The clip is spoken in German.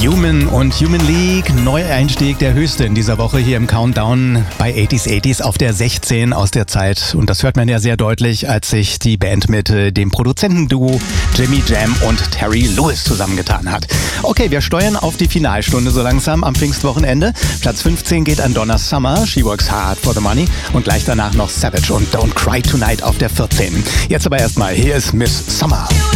Human und Human League, Neueinstieg, der höchste in dieser Woche hier im Countdown bei 80s auf der 16 aus der Zeit. Und das hört man ja sehr deutlich, als sich die Band mit dem Produzentenduo Jimmy Jam und Terry Lewis zusammengetan hat. Okay, wir steuern auf die Finalstunde so langsam am Pfingstwochenende. Platz 15 geht an Donna Summer, She Works Hard for the Money. Und gleich danach noch Savage und Don't Cry Tonight auf der 14. Jetzt aber erstmal, hier ist Miss Summer.